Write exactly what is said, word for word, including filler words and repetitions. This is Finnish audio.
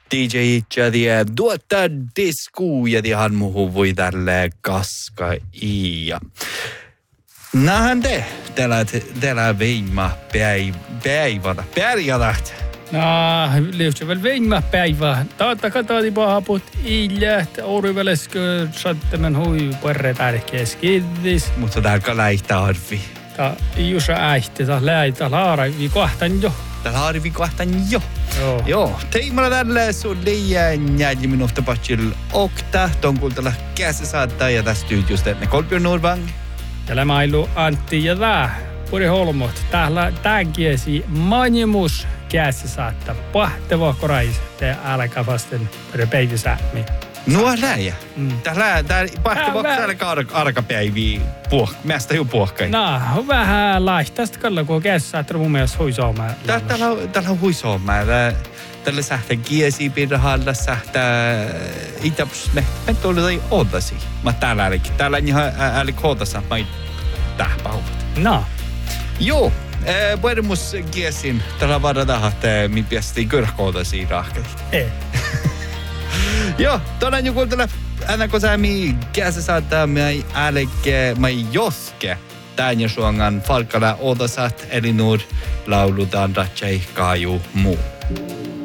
D J Jadia tuottaa diskuu ja ihan muuhun voi tälle kaska ja. Nähän te, tällä, tällä veimä päivänä, pärjälät. No, liuhtsa väl veimä päivä. Taata katsotaan pahaput iljät, ouriveleskö sattemen hui parre tärkeäskidis. Mutta täällä lähtää arvi. Ta jusa äihti, ta läitä laara, vi kohtan jo. Täällä arvi kohtan jo. Joo. Joo, teimalla tällä sun liian jäljä minuutta patsil okta. Ton kuultella käsi saattaa ja tässä studios tänne Kolbjörn Norvang. Ja lämailu Antti ja tää. Puri Holmot. Täällä tääkiesi manimus käsi saattaa. Pahteva korais. Te älkä vasten päivisäämi. Nuo läjä. Mm. Täällä pahteva täällä arkapäiviä puh. Mästä ju puhkai. No, vähän laihtaista kalla, kun käsi saattaa mun mielestä huisoomaa. Täällä on huisoomaa. Tällä sähtää kiesi pirhalla, sähtää itäpus mehtä oli odasi. Mä täällä älikin. Täällä on ihan älik odasa, mä ei tähpähuvat. No. Joo, puhumus kiesin. Täällä varadahan, että mi piästi kyrhkoodasi rahkeli. Ei. Joo, toinen joku tällä aina kun sä mi käsi saattaa mä älikke, mä joske. Tän ja suongan falkala odasat, eli nuur laulutaan ratsai kaaju muu.